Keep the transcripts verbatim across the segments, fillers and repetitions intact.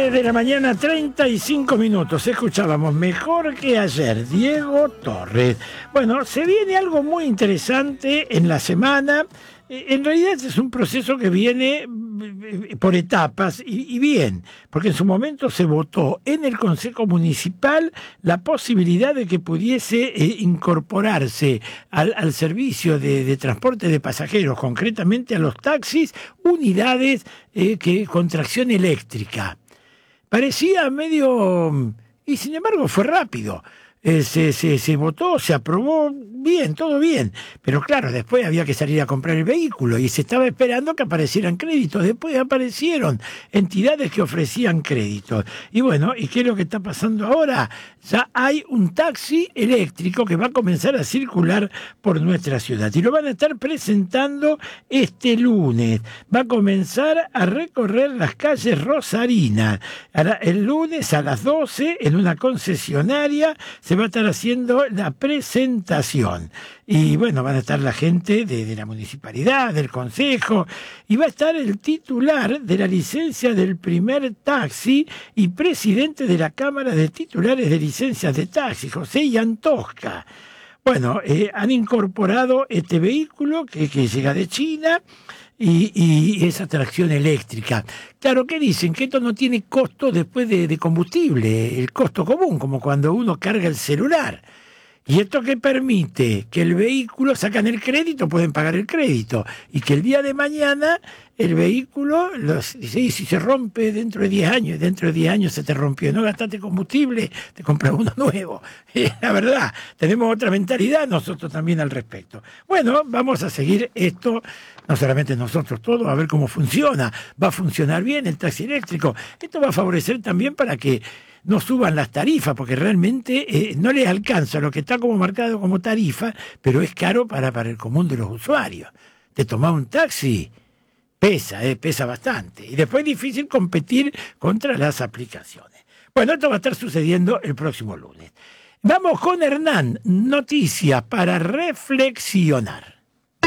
nueve de la mañana, treinta y cinco minutos. Escuchábamos Mejor que ayer, Diego Torres. Bueno, se viene algo muy interesante en la semana. En realidad es un proceso que viene por etapas y, y bien, porque en su momento se votó en el Consejo Municipal la posibilidad de que pudiese eh, incorporarse al, al servicio de, de transporte de pasajeros, concretamente a los taxis, unidades eh, que, con tracción eléctrica. Parecía medio... y sin embargo fue rápido. Eh, se, se, se votó, se aprobó, bien, todo bien. Pero claro, después había que salir a comprar el vehículo y se estaba esperando que aparecieran créditos. Después aparecieron entidades que ofrecían créditos. Y bueno, ¿y qué es lo que está pasando ahora? Ya hay un taxi eléctrico que va a comenzar a circular por nuestra ciudad. Y lo van a estar presentando este lunes. Va a comenzar a recorrer las calles rosarinas. El lunes a las doce, en una concesionaria, se va a estar haciendo la presentación. Y bueno, van a estar la gente de, de la municipalidad, del consejo, y va a estar el titular de la licencia del primer taxi y presidente de la Cámara de Titulares de Licencias de Taxi, José Ian Tosca. Bueno, eh, han incorporado este vehículo que, que llega de China, Y, y esa tracción eléctrica. Claro, ¿qué dicen? Que esto no tiene costo después de, de combustible, el costo común, como cuando uno carga el celular. ¿Y esto qué permite? Que el vehículo, sacan el crédito, pueden pagar el crédito, y que el día de mañana el vehículo, los, si, si se rompe dentro de diez años, dentro de diez años se te rompió, no gastaste combustible, te compras uno nuevo. La verdad, tenemos otra mentalidad nosotros también al respecto. Bueno, vamos a seguir esto, no solamente nosotros todos, a ver cómo funciona. Va a funcionar bien el taxi eléctrico. Esto va a favorecer también para que no suban las tarifas, porque realmente eh, no les alcanza lo que está como marcado como tarifa, pero es caro para, para el común de los usuarios. De tomar un taxi pesa, eh, pesa bastante. Y después es difícil competir contra las aplicaciones. Bueno, esto va a estar sucediendo el próximo lunes. Vamos con Hernán, noticias para reflexionar.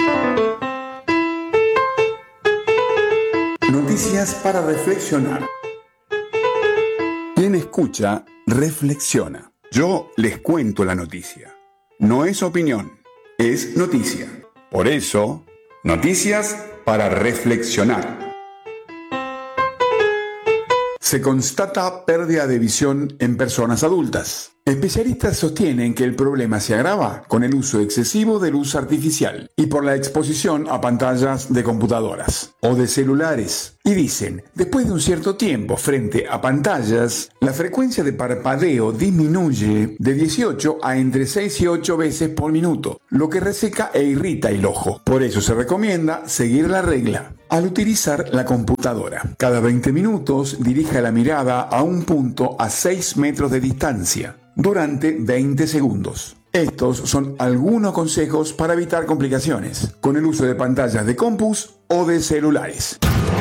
Noticias para reflexionar. Quien escucha, reflexiona. Yo les cuento la noticia. No es opinión, es noticia. Por eso, noticias para reflexionar. Se constata pérdida de visión en personas adultas. Especialistas sostienen que el problema se agrava con el uso excesivo de luz artificial y por la exposición a pantallas de computadoras o de celulares. Y dicen, después de un cierto tiempo frente a pantallas, la frecuencia de parpadeo disminuye de dieciocho a entre seis y ocho veces por minuto, lo que reseca e irrita el ojo. Por eso se recomienda seguir la regla. Al utilizar la computadora, cada veinte minutos dirija la mirada a un punto a seis metros de distancia durante veinte segundos. Estos son algunos consejos para evitar complicaciones con el uso de pantallas de compus o de celulares.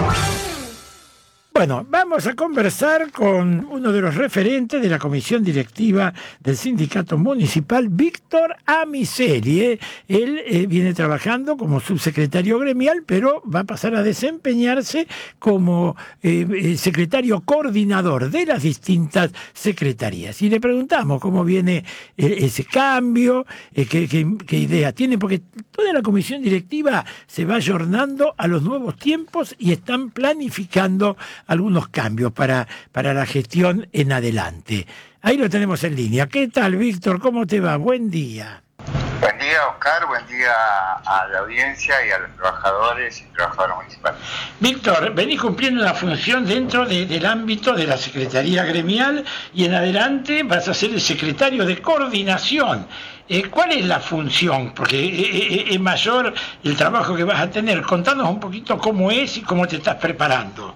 Bueno, vamos a conversar con uno de los referentes de la comisión directiva del sindicato municipal, Víctor Amiseri. ¿eh? Él eh, viene trabajando como subsecretario gremial, pero va a pasar a desempeñarse como eh, secretario coordinador de las distintas secretarías. Y le preguntamos cómo viene eh, ese cambio, eh, qué, qué, qué idea tiene, porque toda la comisión directiva se va ayornando a los nuevos tiempos y están planificando algunos cambios para, para la gestión en adelante. Ahí lo tenemos en línea. ¿Qué tal, Víctor? ¿Cómo te va? Buen día. Buen día, Oscar. Buen día a la audiencia y a los trabajadores y trabajadoras municipales. Víctor, venís cumpliendo una función dentro de, del ámbito de la Secretaría Gremial y en adelante vas a ser el secretario de coordinación. Eh, ¿Cuál es la función? Porque eh, es mayor el trabajo que vas a tener. Contanos un poquito cómo es y cómo te estás preparando.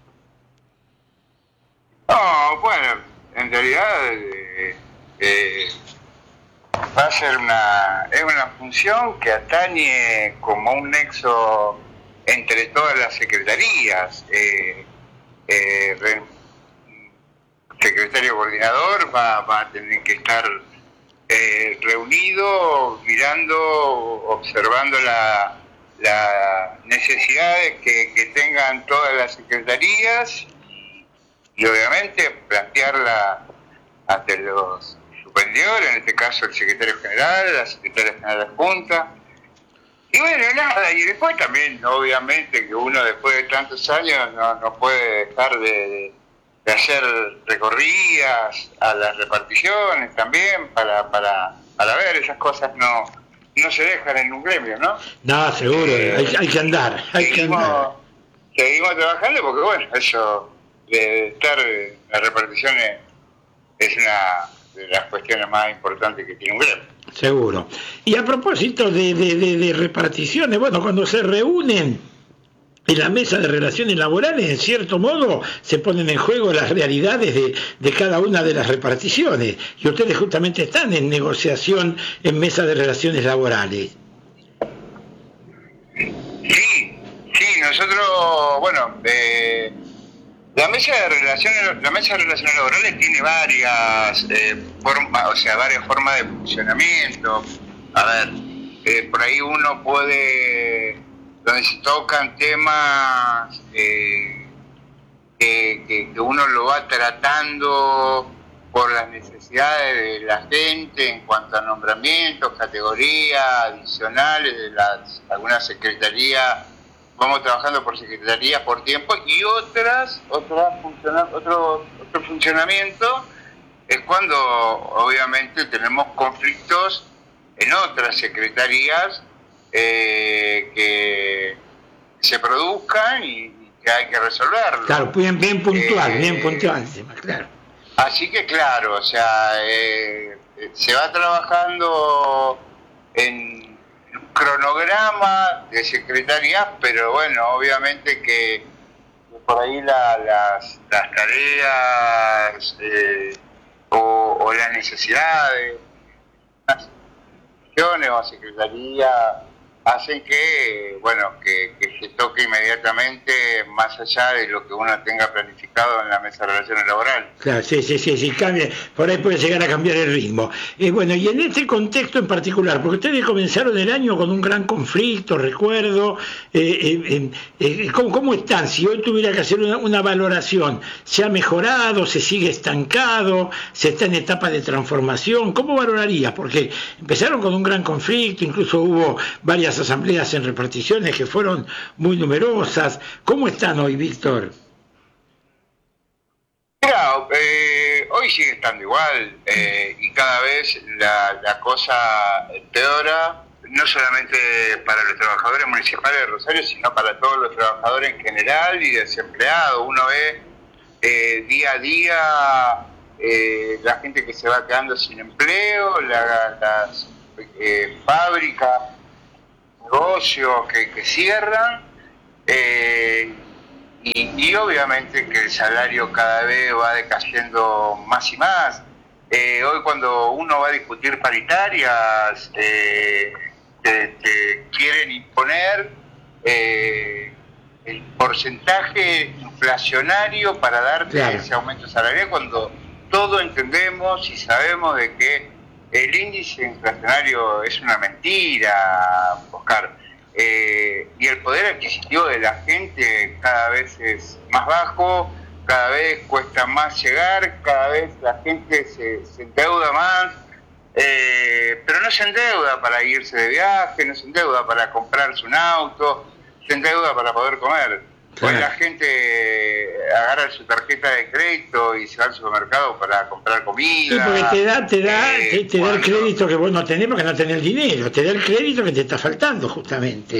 No, bueno, en realidad eh, eh, va a ser una, es una función que atañe como un nexo entre todas las secretarías. Eh, eh, re, secretario coordinador va, va a tener que estar eh, reunido, mirando, observando la, las necesidades que, que tengan todas las secretarías y obviamente plantearla ante los superiores, en este caso el secretario general, la secretaria general de la Junta. Y bueno, nada, y después también, obviamente, que uno después de tantos años no, no puede dejar de, de hacer recorridas a las reparticiones también, para, para, para ver esas cosas, no, no se dejan en un gremio, ¿no? No, seguro, eh, hay, hay que andar, hay seguimos, que andar. Seguimos trabajando porque, bueno, eso de estar en las reparticiones es una de las cuestiones más importantes que tiene un gremio. Seguro. Y a propósito de, de, de, de reparticiones, bueno, cuando se reúnen en la mesa de relaciones laborales, en cierto modo, se ponen en juego las realidades de, de cada una de las reparticiones. Y ustedes justamente están en negociación en mesa de relaciones laborales. Sí, sí, nosotros, bueno, eh, la mesa de relaciones, la mesa de relaciones laborales tiene varias eh, formas, o sea, varias formas de funcionamiento. A ver, eh, por ahí uno puede, donde se tocan temas eh, que, que, que uno lo va tratando por las necesidades de la gente en cuanto a nombramientos, categorías adicionales de las algunas secretarías. Vamos trabajando por secretarías por tiempo, y otras, otras funciona, otro, otro funcionamiento es cuando obviamente tenemos conflictos en otras secretarías eh, que se produzcan y, y que hay que resolverlo. Claro, bien, bien puntual, eh, bien puntual, claro. Así que claro, o sea, eh, se va trabajando en cronograma de secretarías, pero bueno, obviamente que por ahí la, las, las tareas eh, o, o las necesidades, las funciones o secretarías hacen que, bueno, que, que se toque inmediatamente más allá de lo que uno tenga planificado en la mesa de relaciones laborales. Claro, sí, sí, sí, sí, cambia, por ahí puede llegar a cambiar el ritmo. Y eh, bueno, y en este contexto en particular, porque ustedes comenzaron el año con un gran conflicto, recuerdo, eh, eh, eh, ¿cómo, ¿cómo están? Si hoy tuviera que hacer una, una valoración, ¿se ha mejorado, se sigue estancado, se está en etapa de transformación? ¿Cómo valoraría? Porque empezaron con un gran conflicto, incluso hubo varias asambleas en reparticiones que fueron muy numerosas. ¿Cómo están hoy, Víctor? Mira, eh, hoy sigue estando igual eh, y cada vez la, la cosa empeora, no solamente para los trabajadores municipales de Rosario, sino para todos los trabajadores en general y desempleados. Uno ve eh, día a día eh, la gente que se va quedando sin empleo, la, las eh, fábricas, negocios que, que cierran, eh, y, y obviamente que el salario cada vez va decayendo más y más. Eh, hoy cuando uno va a discutir paritarias, eh, te, te quieren imponer eh, el porcentaje inflacionario para darte claro. ese aumento salarial, cuando todos entendemos y sabemos de que el índice inflacionario es una mentira, Oscar, eh, y el poder adquisitivo de la gente cada vez es más bajo, cada vez cuesta más llegar, cada vez la gente se, se endeuda más, eh, pero no se endeuda para irse de viaje, no se endeuda para comprarse un auto, se endeuda para poder comer. Claro. Hoy la gente agarra su tarjeta de crédito y se va al supermercado para comprar comida. Sí, porque te da, te da, eh, te, te cuando... da el crédito que vos no tenés porque no tenés el dinero, te da el crédito que te está faltando justamente.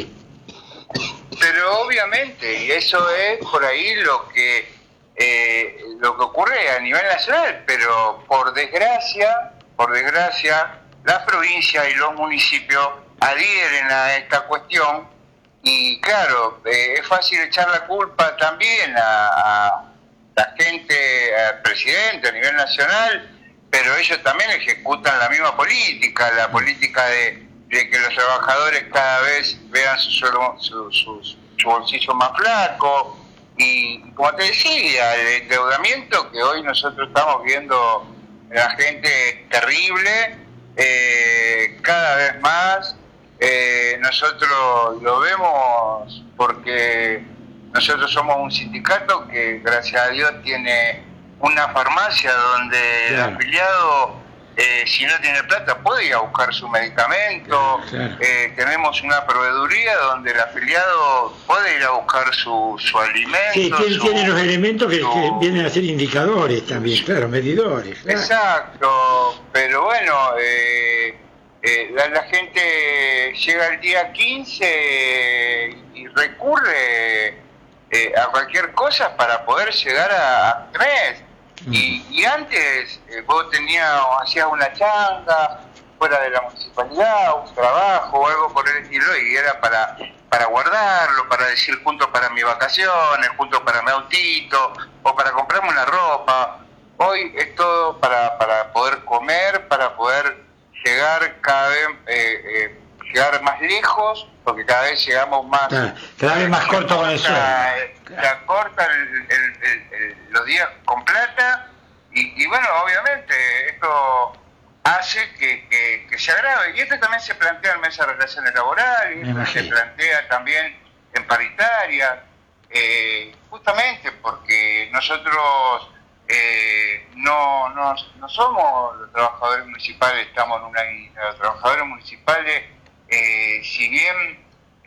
Pero obviamente, y eso es por ahí lo que eh, lo que ocurre a nivel nacional, pero por desgracia, por desgracia, las provincias y los municipios adhieren a esta cuestión. Y claro, eh, es fácil echar la culpa también a, a la gente, al presidente a nivel nacional, pero ellos también ejecutan la misma política, la política de, de que los trabajadores cada vez vean su, su, su, su bolsillo más flaco. Y como te decía, el endeudamiento que hoy nosotros estamos viendo en la gente terrible, eh, cada vez más. Eh, nosotros lo vemos porque nosotros somos un sindicato que gracias a Dios tiene una farmacia donde claro. el afiliado, eh, si no tiene plata, puede ir a buscar su medicamento. Claro. Eh, tenemos una proveeduría donde el afiliado puede ir a buscar su, su alimento. Sí, tiene, su, tiene los elementos que, su... que vienen a ser indicadores también, claro, medidores. Claro. Exacto, pero bueno, eh, eh, la, la gente llega el día quince y recurre eh, a cualquier cosa para poder llegar a, a mes. Y, y antes eh, vos tenías, hacías una changa fuera de la municipalidad, un trabajo o algo por el estilo, y era para para guardarlo, para decir junto para mis vacaciones, junto para mi autito, o para comprarme una ropa. Hoy es todo para, para poder comer, para poder llegar cada vez eh, eh, llegar más lejos, porque cada vez llegamos más... Claro, cada vez más corto con el sueldo. Se corta el, el, el, el, los días con plata, y, y bueno, obviamente esto hace que, que, que se agrave. Y esto también se plantea en mesa de relaciones laborales, se plantea también en paritaria, eh, justamente porque nosotros eh, no, no, no somos los trabajadores municipales, estamos en una isla. Los trabajadores municipales, eh, si bien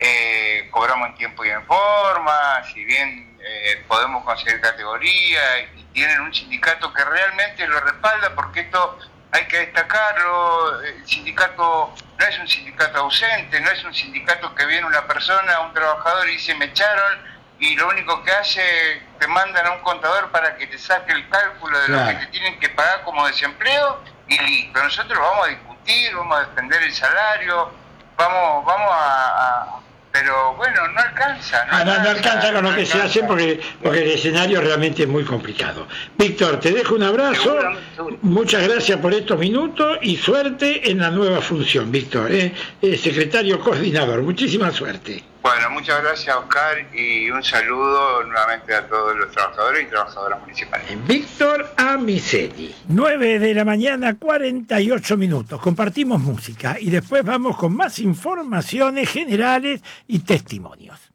eh, cobramos en tiempo y en forma, si bien eh, podemos conseguir categoría y tienen un sindicato que realmente lo respalda, porque esto hay que destacarlo. El sindicato no es un sindicato ausente, no es un sindicato que viene una persona, un trabajador y dice me echaron, y lo único que hace, te mandan a un contador para que te saque el cálculo de claro. lo que te tienen que pagar como desempleo y listo. Nosotros vamos a discutir, vamos a defender el salario, vamos, vamos a... a pero bueno, no alcanza. No, ah, no, alcanza, no alcanza con no lo que alcanza. se hace porque, porque el escenario realmente es muy complicado. Víctor, te dejo un abrazo, seguro, seguro. Muchas gracias por estos minutos y suerte en la nueva función, Víctor, ¿eh? Eh, secretario coordinador, muchísima suerte. Bueno, muchas gracias, Oscar, y un saludo nuevamente a todos los trabajadores y trabajadoras municipales. Víctor Amiseli. nueve de la mañana, cuarenta y ocho minutos. Compartimos música y después vamos con más informaciones generales y testimonios.